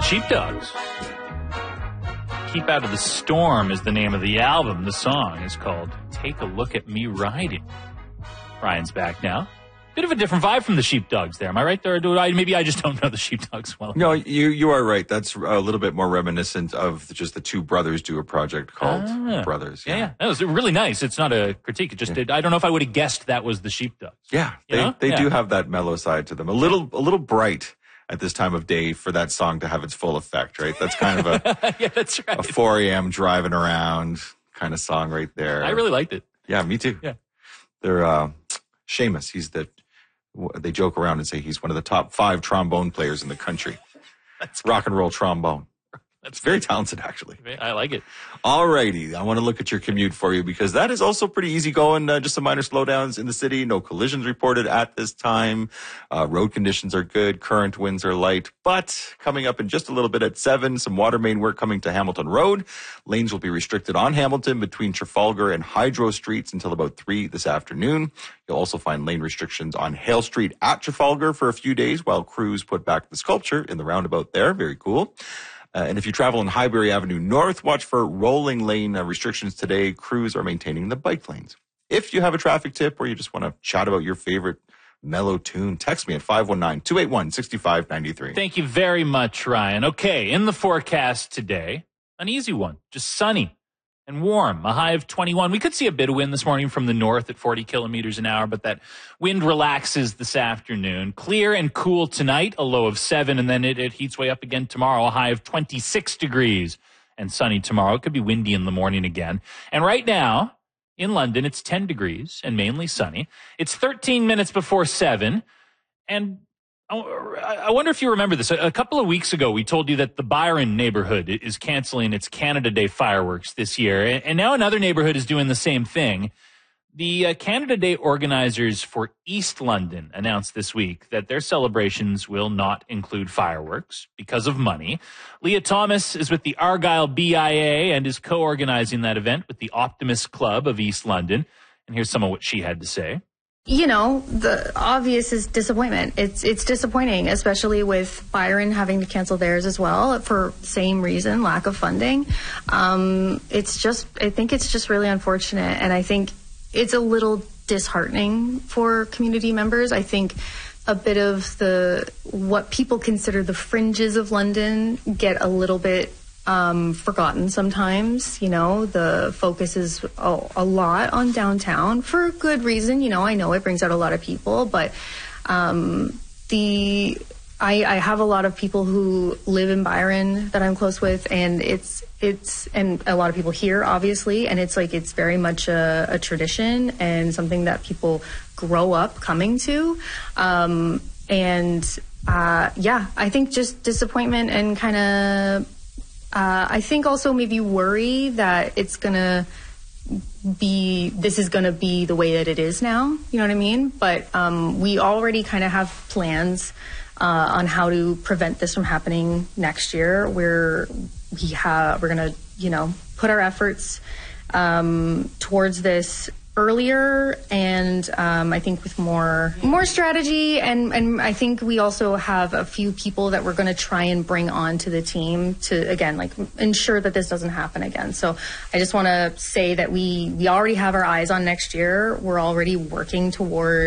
Sheepdogs. Keep Out of the Storm is the name of the album. The song is called Take a Look at Me Riding. Ryan's back now. Bit of a different vibe from the Sheepdogs there. Am I right there? Maybe I just don't know the Sheepdogs well. No, you are right. That's a little bit more reminiscent of just the two brothers do a project called Brothers. Yeah. That was really nice. It's not a critique. It just I don't know if I would have guessed that was the Sheepdogs. Yeah, they do have that mellow side to them. A little bright at this time of day for that song to have its full effect, right? That's kind of a yeah, that's right. A 4 a.m. driving around kind of song right there. I really liked it. Yeah, me too. Yeah. They're Seamus. They joke around and say he's one of the top 5 trombone players in the country. That's rock and roll trombone. That's very talented, actually. I like it. All righty. I want to look at your commute for you because that is also pretty easy going. Just some minor slowdowns in the city. No collisions reported at this time. Road conditions are good. Current winds are light. But coming up in just a little bit at 7, some water main work coming to Hamilton Road. Lanes will be restricted on Hamilton between Trafalgar and Hydro Streets until about 3 this afternoon. You'll also find lane restrictions on Hale Street at Trafalgar for a few days while crews put back the sculpture in the roundabout there. Very cool. And if you travel on Highbury Avenue North, watch for rolling lane restrictions today. Crews are maintaining the bike lanes. If you have a traffic tip or you just want to chat about your favorite mellow tune, text me at 519-281-6593. Thank you very much, Ryan. Okay, in the forecast today, an easy one, just sunny and warm, a high of 21. We could see a bit of wind this morning from the north at 40 kilometers an hour, but that wind relaxes this afternoon. Clear and cool tonight, a low of 7, and then it heats way up again tomorrow, a high of 26 degrees, and sunny tomorrow. It could be windy in the morning again. And right now, in London, it's 10 degrees and mainly sunny. It's 13 minutes before 7, and I wonder if you remember this. A couple of weeks ago, we told you that the Byron neighborhood is canceling its Canada Day fireworks this year. And now another neighborhood is doing the same thing. The Canada Day organizers for East London announced this week that their celebrations will not include fireworks because of money. Leah Thomas is with the Argyle BIA and is co-organizing that event with the Optimist Club of East London. And here's some of what she had to say. You know, the obvious is disappointment. It's disappointing, especially with Byron having to cancel theirs as well for the same reason, lack of funding. I think it's just really unfortunate, and I think it's a little disheartening for community members. I think a bit of what people consider the fringes of London get a little bit forgotten sometimes. You know, the focus is a lot on downtown for good reason. You know, I know it brings out a lot of people, but I have a lot of people who live in Byron that I'm close with, and it's and a lot of people here, obviously, and it's very much a tradition and something that people grow up coming to. I think just disappointment and kind of I think also maybe worry that this is going to be the way that it is now. You know what I mean? But we already kind of have plans on how to prevent this from happening next year. We're going to, put our efforts towards this earlier, and I think with more strategy, and I think we also have a few people that we're going to try and bring onto the team to, again, ensure that this doesn't happen again. So I just want to say that we already have our eyes on next year. We're already working towards